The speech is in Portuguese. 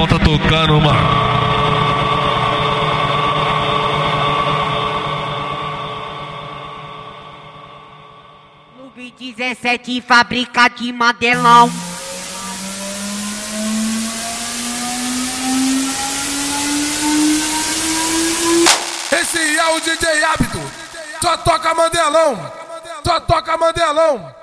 Japão tá tocando, mano. Clube 17, fábrica de Mandelão. Esse é o DJ Hábito, só toca Mandelão, só toca Mandelão.